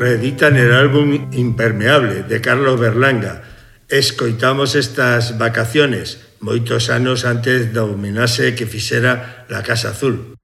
reeditan el álbum Impermeable, de Carlos Berlanga. Escoitamos estas vacaciones, moitos anos antes da homenaxe que fixera la Casa Azul.